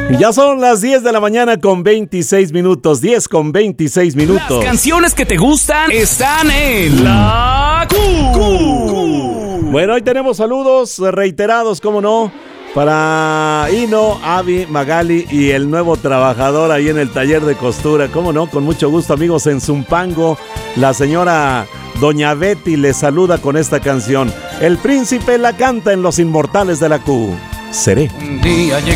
Ya son las 10 de la mañana con 26 minutos. 10 con 26 minutos. Las canciones que te gustan están en La Q. Bueno, hoy tenemos saludos reiterados, ¿cómo no? Para Ino, Avi, Magali y el nuevo trabajador ahí en el taller de costura. ¿Cómo no? Con mucho gusto, amigos, en Zumpango. La señora Doña Betty les saluda con esta canción. El príncipe la canta en Los Inmortales de la Q. Seré. Un día llegué